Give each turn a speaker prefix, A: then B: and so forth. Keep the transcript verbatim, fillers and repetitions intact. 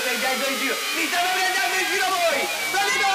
A: prendendo in giro! Mi state prendendo in giro voi! State